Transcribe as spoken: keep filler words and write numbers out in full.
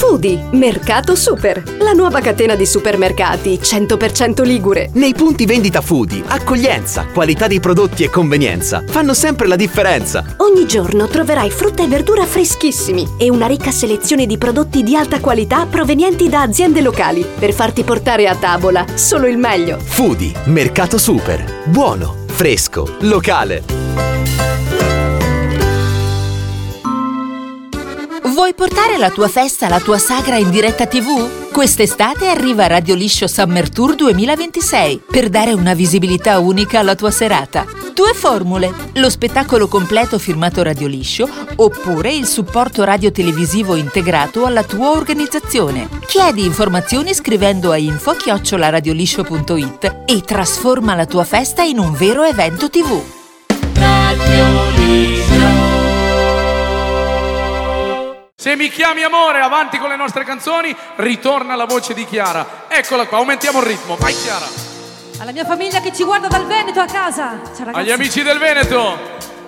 Foodie, Mercato Super, la nuova catena di supermercati cento per cento ligure. Nei punti vendita Foodie, accoglienza, qualità dei prodotti e convenienza fanno sempre la differenza. Ogni giorno troverai frutta e verdura freschissimi e una ricca selezione di prodotti di alta qualità provenienti da aziende locali per farti portare a tavola solo il meglio. Foodie, Mercato Super, buono, fresco, locale. Vuoi portare la tua festa, la tua sagra in diretta tivù? Quest'estate arriva Radio Liscio Summer Tour duemilaventisei per dare una visibilità unica alla tua serata. Due formule: lo spettacolo completo firmato Radio Liscio oppure il supporto radio-televisivo integrato alla tua organizzazione. Chiedi informazioni scrivendo a info chiocciola radioliscio punto it e trasforma la tua festa in un vero evento tivù. Radio Liscio. Se mi chiami amore, avanti con le nostre canzoni, ritorna la voce di Chiara. Eccola qua, aumentiamo il ritmo. Vai Chiara. Alla mia famiglia che ci guarda dal Veneto a casa. Ciao ragazzi. Agli amici del Veneto.